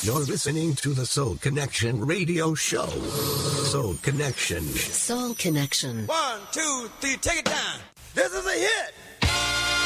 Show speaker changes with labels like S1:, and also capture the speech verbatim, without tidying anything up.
S1: You're listening to the Soul Connection radio show. Soul Connection.
S2: Soul Connection.
S3: One, two, three, take it down. This is a hit.